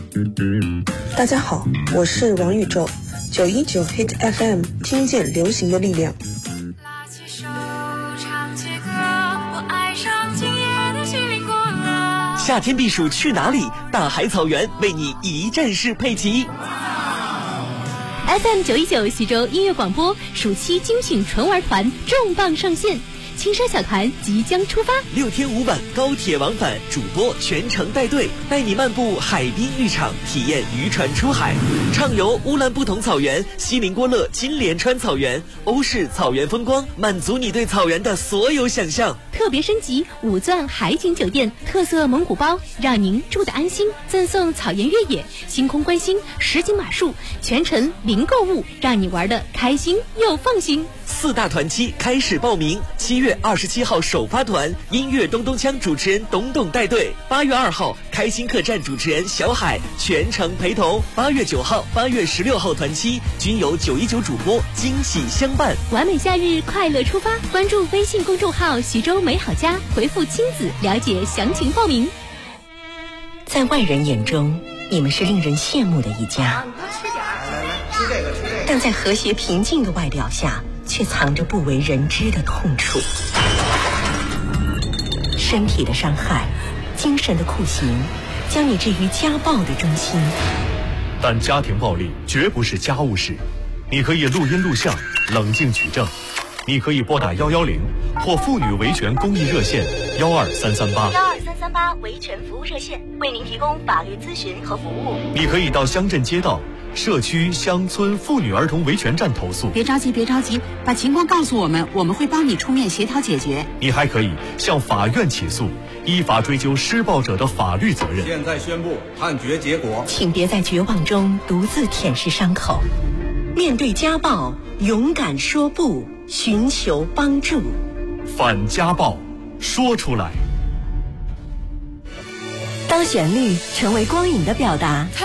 大家好，我是王宇宙，919 Hit FM 听见流行的力量。 拉起手唱起歌，我爱上今夜的心灵过了。 夏天避暑去哪里？大海草原为你一站式配齐。 FM 919徐州音乐广播暑期精品纯玩团重磅上线，轻奢小团即将出发 ，6天5晚高铁往返，主播全程带队，带你漫步海滨浴场，体验渔船出海，畅游乌兰布统草原、锡林郭勒金莲川草原、欧式草原风光，满足你对草原的所有想象。 特别升级5钻海景酒店，特色蒙古包，让您住得安心，赠送草原越野、星空观星、实景马术，全程零购物，让你玩得开心又放心。 4大团期开始报名，7月27号首发团，音乐咚咚锵主持人董董带队；8月2号开心客栈主持人小海全程陪同；8月9号、8月16号团期均由919主播惊喜相伴。 完美夏日快乐出发，关注微信公众号徐州美好家，回复亲子了解详情报名。 在外人眼中，你们是令人羡慕的一家，但在和谐平静的外表下，却藏着不为人知的痛楚。身体的伤害，精神的酷刑，将你置于家暴的中心。 但家庭暴力绝不是家务事，你可以录音录像，冷静举证。你可以拨打110或妇女维权公益热线12338 维权服务热线，为您提供法律咨询和服务。 你可以到乡镇街道、社区、乡村妇女儿童维权站投诉。 别着急，把情况告诉我们，我们会帮你出面协调解决。 你还可以向法院起诉，依法追究施暴者的法律责任。 现在宣布判决结果， 请别在绝望中独自舔舐伤口，面对家暴，勇敢说不，寻求帮助。 反家暴，说出来。 当旋律成为光影的表达，